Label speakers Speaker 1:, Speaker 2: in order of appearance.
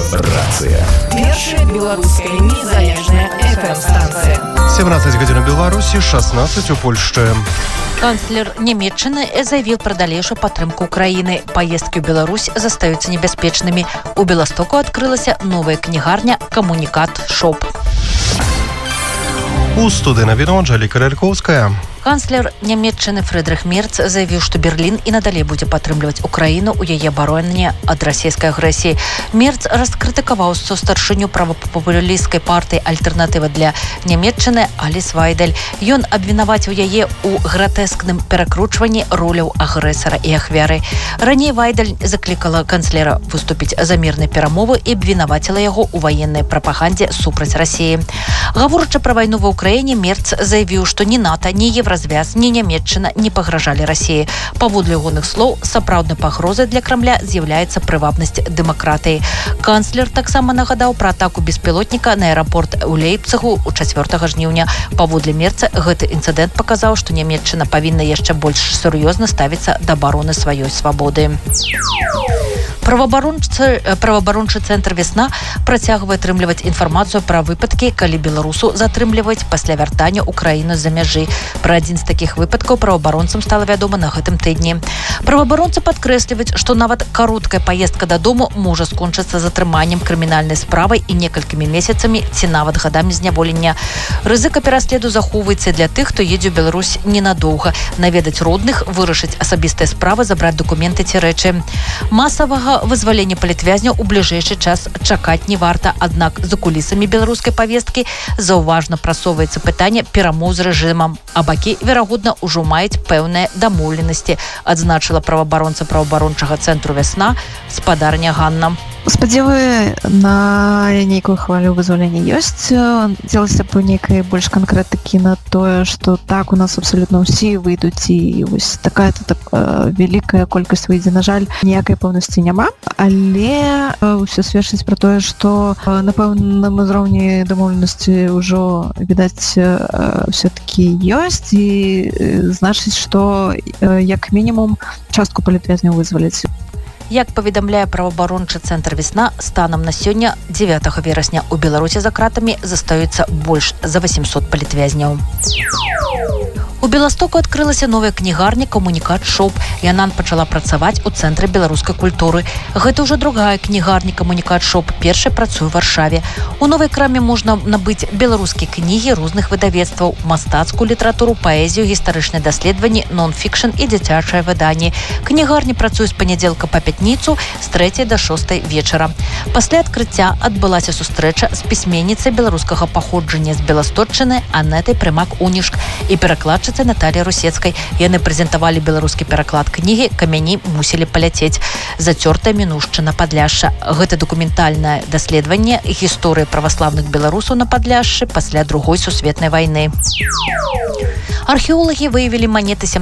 Speaker 1: Рацыя.
Speaker 2: Першая беларуская незалежная FM-станция.
Speaker 3: 17 гадзін у Беларусі, 16 у Польшчы.
Speaker 4: Канцлер Нямецчыны заявіў пра далейшую падтрымку Украіны. Паездкі ў Беларусь застаюцца небяспечнымі. У Беластоку адкрылася новая кнігарня «Камунікат Шоп».
Speaker 3: У студыі навіну Анжэліка Рялькоўская.
Speaker 4: Канцлер Нямецчыны Фрыдрых Мерц заявіў, што Берлін і надалей будзе падтрымліваць Украіну ў яе абароне ад расійскай агрэсіі. Мерц раскрытыкаваў старшыню правапапулісцкай партыі «Альтэрнатыва для Нямецчыны» Аліс Вайдель. Ён абвінаваціў яе ў гратэскным перакручванні роляў агрэсара і ахвяры. Раней Вайдель заклікала канцлера выступіць за мірнай перамовы і абвінаваціла яго ў ваеннай прапагандзе супраць Расіі. Гаворачы пра вайну ва Ўкраіне, Мерц заявіў, што ні НАТО, ні Евразвяз, ні Нямецчына не пагражалі Расіі. Паводле ягоных слоў, сапраўднай пагрозай для Крамля з'яўляецца прывабнасць дэмакратыі. Канцлер таксама нагадаў пра атаку беспілотніка на аэрапорт у Лейпцыгу ў 4 жніўня. Паводле Мерца, гэты інцыдэнт паказаў, што Нямецчына павінна яшчэ больш сур'ёзна ставіцца да абароны сваёй свабоды. Праваабарончы цэнтр «Весна» працягвае атрымліваць інфармацыю пра выпадкі, калі беларусу затрымліваюць пасля вяртання ў краіну з-за мяжы. Пра адзін з такіх выпадкаў праваабаронцам стала вядома на гэтым тыдні. Праваабаронцы падкрэсліваюць, што нават кароткая паездка дадому можа скончыцца затрыманнем крымінальнай справай і некалькімі месяцамі ці нават гадамі зняволення. Рызыка пераследу захоўваецца для тых, хто едзе ў Беларусь ненадоўга, наведаць родных, вырашыць асабістыя справы, забраць дакументы ці рэчы. Масавага вызвалення палітвязняў у бліжэйшы час чакаць не варта, аднак за кулісамі беларускай павесткі заўважна прасоўваецца пытанне перамоў з рэжымам, а бакі, верагодна, ужо маюць пэўныя дамоўленасці, адзначыла праваабаронца праваабарончага цэнтру «Весна» спадарня Ганна.
Speaker 5: Спадзевы на нейкую хвалю вызвалення ёсць. Дзелася б нейкай больш канкрэтыкі на тое, што так у нас абсалютна ўсе выйдуць і вось такая-то вялікая колькасць выйдзе. На жаль, ніякай пэўнасці няма, але ўсё сведчыць пра тое, што на пэўным узроўні дамоўленасці ўжо, відаць, все-таки ёсць і значыць, што як мінімум частку палітвязняў вызваляць.
Speaker 4: Як паведамляе праваабарончы цэнтр «Весна», станам на сёння, 9 верасня, у Беларусі за кратамі застаюцца больш за 800 палітвязняў. У Беластоку адкрылася новая кнігарня «Камунікат Шоп». Яна пачала працаваць у цэнтры беларускай культуры. Гэта ўжо другая кнігарня «Камунікат Шоп». Першая працуе ў Варшаве. У новай краме можна набыць беларускія кнігі розных выдавецтваў, мастацкую літаратуру, паэзію, гістарычныя даследаванні, нон-фікшн і дзіцячыя выданні. Кнігарня працуе з панядзелка па пятніцу з 3 до 6 вечара. Пасля адкрыцця адбылася сустрэча з пісьменніцай беларускага паходжання з Беласточчыны Анетай Прымак-Унішк і перакладчыцай Наталіі Русецкай. Яны прэзентавалі беларускі пераклад кнігі «Камяні мусілі паляцець. Зацёртая мінушчына Падляшша». Гэта дакументальнае даследаванне гісторыі праваслаўных беларусаў на Падляшшы пасля Другой сусветнай вайны. Археолагі выявілі манеты